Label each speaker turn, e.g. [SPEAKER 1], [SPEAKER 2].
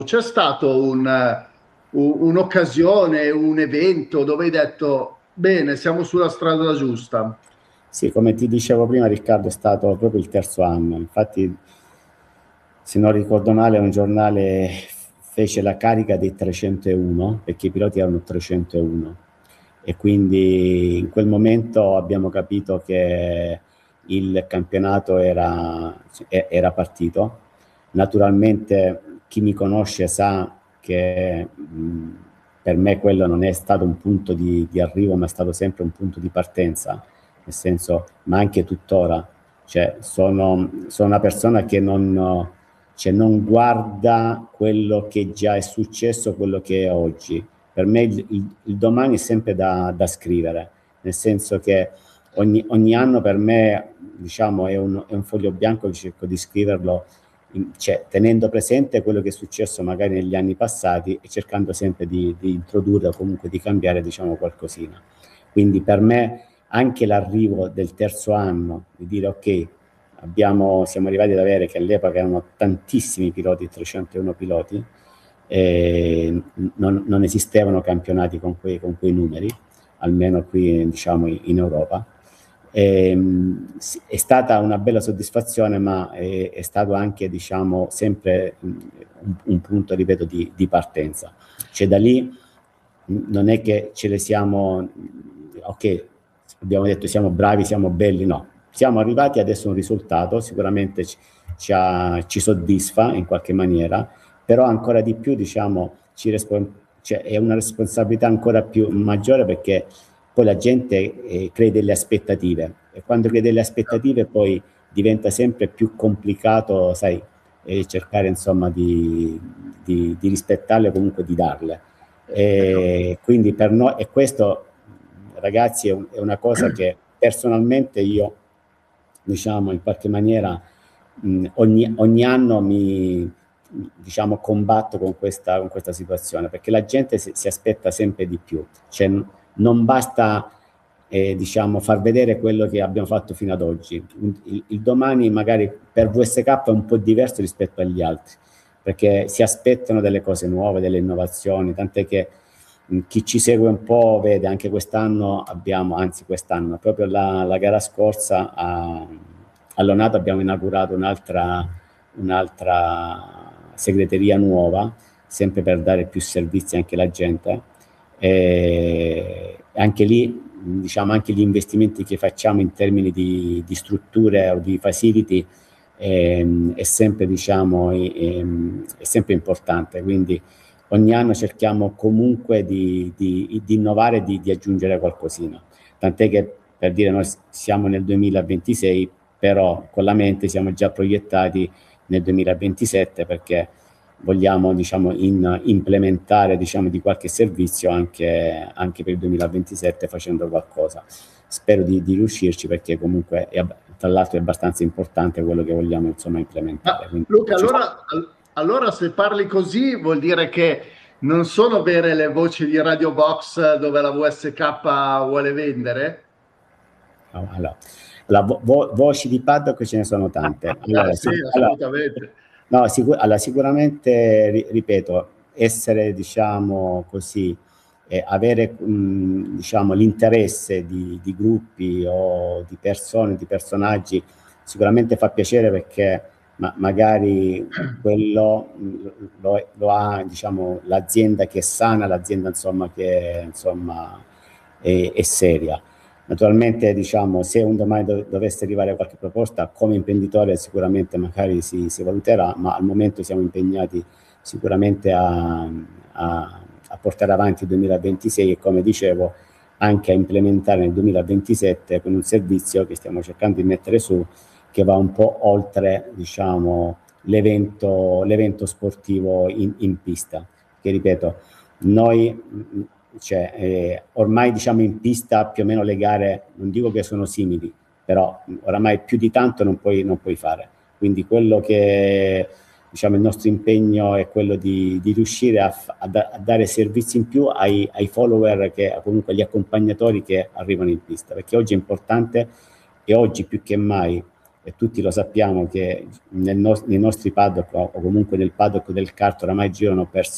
[SPEAKER 1] c'è stato un'occasione, un evento dove hai detto, bene, siamo sulla strada giusta?
[SPEAKER 2] Sì, come ti dicevo prima, Riccardo, è stato proprio il terzo anno. Infatti, se non ricordo male, un giornale fece la carica dei 301, perché i piloti erano 301. E quindi in quel momento abbiamo capito che il campionato era partito. Naturalmente chi mi conosce sa che per me quello non è stato un punto di arrivo, ma è stato sempre un punto di partenza, nel senso, ma anche tuttora. Cioè, sono una persona che non guarda quello che già è successo, quello che è oggi. Per me il domani è sempre da scrivere, nel senso che ogni anno per me, diciamo, è un foglio bianco che cerco di scriverlo, cioè, tenendo presente quello che è successo magari negli anni passati e cercando sempre di introdurre o comunque di cambiare, diciamo, qualcosina. Quindi per me anche l'arrivo del terzo anno, di dire ok, siamo arrivati ad avere, che all'epoca erano tantissimi piloti, 301 piloti, non esistevano campionati con quei numeri, almeno qui, diciamo, in Europa. È stata una bella soddisfazione, ma è stato anche, diciamo, sempre un punto, ripeto, di partenza. Cioè da lì non è che ce le siamo, ok, abbiamo detto siamo bravi, siamo belli, no. Siamo arrivati adesso a un risultato, sicuramente ci soddisfa in qualche maniera, però ancora di più, diciamo, cioè, è una responsabilità ancora più maggiore, perché poi la gente crei delle aspettative, e quando crei delle aspettative poi diventa sempre più complicato, sai, cercare insomma di rispettarle, comunque di darle. E quindi per noi, e questo ragazzi è una cosa che personalmente io, diciamo, in qualche maniera ogni anno diciamo, combatto con questa situazione, perché la gente si aspetta sempre di più. Cioè, non basta diciamo, far vedere quello che abbiamo fatto fino ad oggi. Il domani magari per VSK è un po' diverso rispetto agli altri, perché si aspettano delle cose nuove, delle innovazioni, tant'è che chi ci segue un po' vede anche quest'anno proprio la gara scorsa a Lonato abbiamo inaugurato un'altra segreteria nuova, sempre per dare più servizi anche alla gente. E anche lì, diciamo, anche gli investimenti che facciamo in termini di strutture o di facility è sempre, diciamo, è sempre importante. Quindi ogni anno cerchiamo comunque di innovare e di aggiungere qualcosina. Tant'è che, per dire, noi siamo nel 2026, però con la mente siamo già proiettati nel 2027, perché vogliamo, diciamo, implementare, diciamo, di qualche servizio anche per il 2027 facendo qualcosa. Spero di riuscirci, perché comunque tra l'altro è abbastanza importante quello che vogliamo, insomma, implementare.
[SPEAKER 1] Ma Luca, allora se parli così vuol dire che non sono vere le voci di Radio Box dove la VSK vuole vendere?
[SPEAKER 2] Allora, voci di paddock ce ne sono tante.
[SPEAKER 1] Ah, sì, assolutamente.
[SPEAKER 2] No, allora, sicuramente, ripeto, essere, diciamo così, avere diciamo, l'interesse di gruppi o di persone, di personaggi, sicuramente fa piacere, perché magari quello lo ha, diciamo, l'azienda che è sana, l'azienda, insomma, che insomma è seria. Naturalmente, diciamo, se un domani dovesse arrivare qualche proposta, come imprenditore sicuramente magari si valuterà, ma al momento siamo impegnati sicuramente a portare avanti il 2026 e, come dicevo, anche a implementare nel 2027 con un servizio che stiamo cercando di mettere su, che va un po' oltre, diciamo, l'evento sportivo in pista, che, ripeto, noi, cioè, ormai, diciamo, in pista più o meno le gare, non dico che sono simili, però oramai più di tanto non puoi fare. Quindi quello che, diciamo, il nostro impegno è quello di riuscire a dare servizi in più ai follower, comunque agli accompagnatori che arrivano in pista, perché oggi è importante, e oggi più che mai e tutti lo sappiamo che nei nostri paddock o comunque nel paddock del kart oramai girano persone